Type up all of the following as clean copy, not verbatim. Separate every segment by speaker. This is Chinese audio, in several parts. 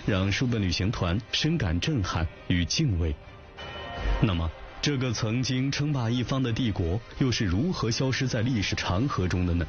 Speaker 1: 让书本旅行团深感震撼与敬畏。那么，这个曾经称霸一方的帝国，又是如何消失在历史长河中的呢？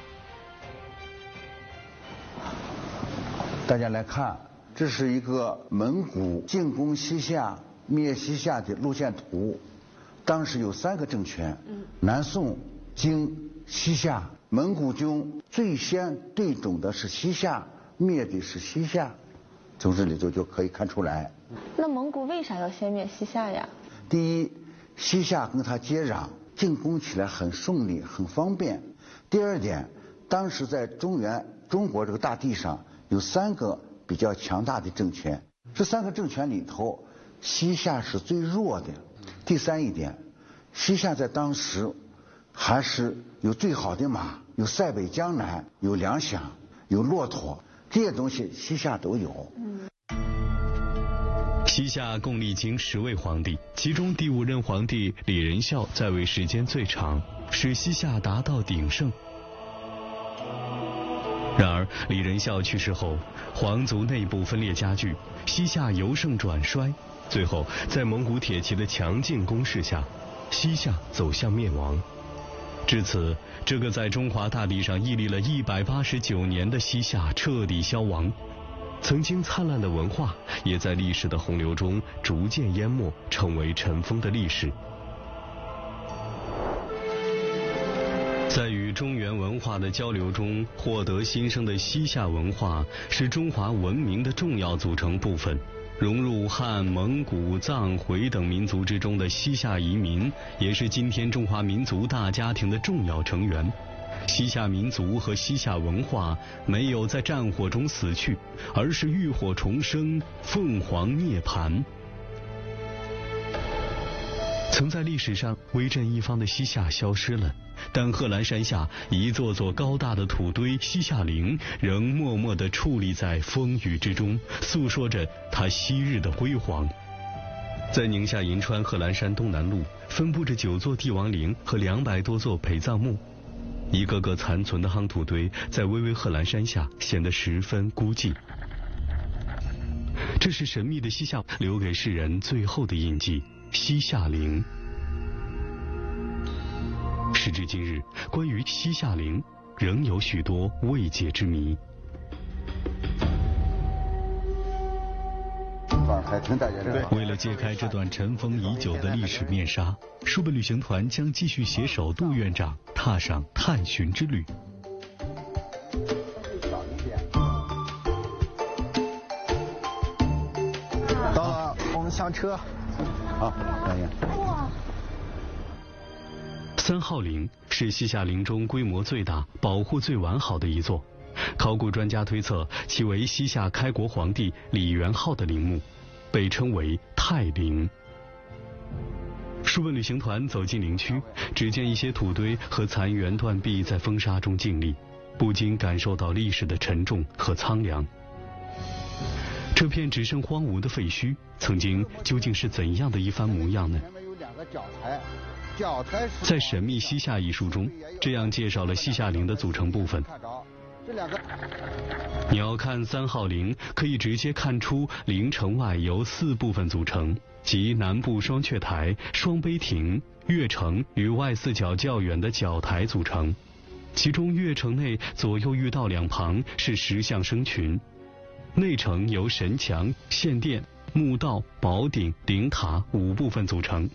Speaker 2: 大家来看，这是一个蒙古进攻西夏、灭西夏的路线图。当时有3个政权，南宋、金、西夏。蒙古军最先对准的是西夏，灭的是西夏，从这里头就可以看出来。
Speaker 3: 那蒙古为啥要先灭西夏呀？
Speaker 2: 第一，西夏跟它接壤，进攻起来很顺利，很方便。第二点，当时在中国这个大地上有3个比较强大的政权，这3个政权里头，西夏是最弱的。第三一点，西夏在当时还是有最好的马，有塞北江南，有粮饷，有骆驼，这些东西西夏都有。
Speaker 1: 西夏共历经10位皇帝，其中第5任皇帝李仁孝在位时间最长，使西夏达到鼎盛。然而，李仁孝去世后，皇族内部分裂加剧，西夏由盛转衰，最后在蒙古铁骑的强劲攻势下，西夏走向灭亡。至此，这个在中华大地上屹立了189年的西夏彻底消亡，曾经灿烂的文化也在历史的洪流中逐渐淹没，成为尘封的历史。在与中原文化的交流中获得新生的西夏文化，是中华文明的重要组成部分。融入汉、蒙古、藏、回等民族之中的西夏移民，也是今天中华民族大家庭的重要成员。西夏民族和西夏文化没有在战火中死去，而是浴火重生，凤凰涅槃。曾在历史上威震一方的西夏消失了，但贺兰山下一座座高大的土堆西夏陵仍默默地矗立在风雨之中，诉说着它昔日的辉煌。在宁夏银川贺兰山东南麓，分布着9座帝王陵和200多座陪葬墓，一个个残存的夯土堆在巍巍贺兰山下显得十分孤寂。这是神秘的西夏留给世人最后的印记——西夏陵。时至今日，关于西夏陵仍有许多未解之谜。为了揭开这段尘封已久的历史面纱，书本旅行团将继续携手杜院长踏上探寻之旅。
Speaker 4: 到了，我们上车。
Speaker 2: 好，导演。
Speaker 1: 3号陵是西夏陵中规模最大、保护最完好的一座。考古专家推测，其为西夏开国皇帝李元昊的陵墓，被称为泰陵。书本旅行团走进陵区，只见一些土堆和残垣断壁在风沙中静立，不禁感受到历史的沉重和苍凉。这片只剩荒芜的废墟，曾经究竟是怎样的一番模样呢？在《神秘西夏》一书中，这样介绍了西夏陵的组成部分。鸟瞰3号陵，可以直接看出陵城外由4部分组成，即南部双阙台、双碑亭、月城与外4角较远的角台组成。其中月城内左右御道2旁是石像生群，内城由神墙、献殿、墓道、宝顶、灵塔5部分组成。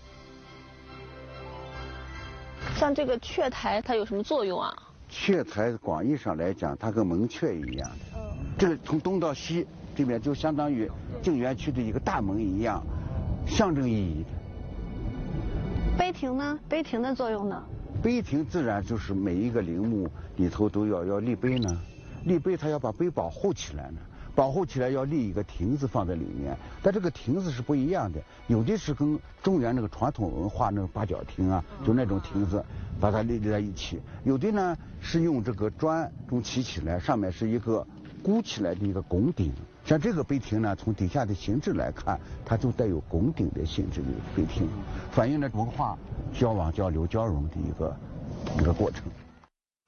Speaker 3: 像这个阙台它有什么作用啊？
Speaker 2: 阙台广义上来讲，它跟门阙一样的，这个从东到西这边就相当于静园区的一个大门一样，象征意义的。
Speaker 3: 碑亭呢？碑亭的作用呢？
Speaker 2: 碑亭自然就是每一个陵墓里头都要立碑呢，立碑它要把碑保护起来呢，保护起来要立一个亭子放在里面，但这个亭子是不一样的，有的是跟中原那个传统文化那个八角亭啊，就那种亭子，把它立在一起。有的呢是用这个砖中砌起来，上面是一个箍起来的一个拱顶。像这个碑亭呢，从底下的形制来看，它就带有拱顶的性质的碑亭，反映了文化交往、交流、交融的一个过程。